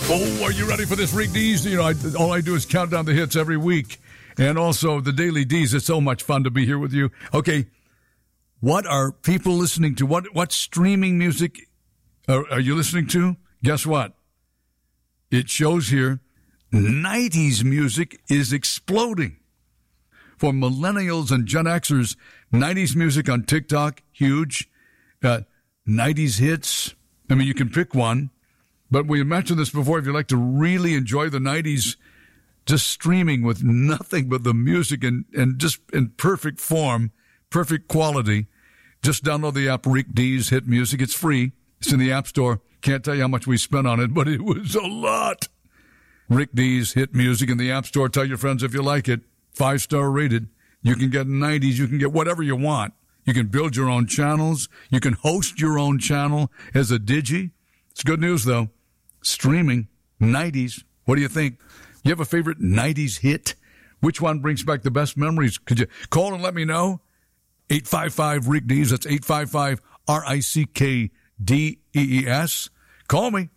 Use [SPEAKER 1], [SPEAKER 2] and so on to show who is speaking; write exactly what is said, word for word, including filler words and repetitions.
[SPEAKER 1] Oh, are you ready for this, Rick D's? You know, I, all I do is count down the hits every week. And also the Daily D's. It's so much fun to be here with you. Okay, what are people listening to? What what streaming music are, are you listening to? Guess what? It shows here nineties music is exploding. For millennials and Gen Xers, nineties music on TikTok, huge. Uh, nineties hits. I mean, you can pick one. But we mentioned this before. If you like to really enjoy the nineties, just streaming with nothing but the music and, and just in perfect form, perfect quality, just download the app Rick D's Hit Music. It's free. It's in the App Store. Can't tell you how much we spent on it, but it was a lot. Rick D's Hit Music in the App Store. Tell your friends if you like it. Five-star rated. You can get nineties. You can get whatever you want. You can build your own channels. You can host your own channel as a digi. It's good news, though. Streaming, nineties. What do you think? You have a favorite nineties hit? Which one brings back the best memories? Could you call and let me know? eight five five Rick D's. That's eight five five R I C K D E E S. Call me.